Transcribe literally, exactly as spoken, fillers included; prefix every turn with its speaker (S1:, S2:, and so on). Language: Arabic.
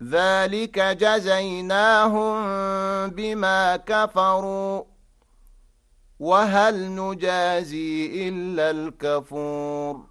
S1: ذلك جزيناهم بما كفروا وهل نجازي إلا الكفور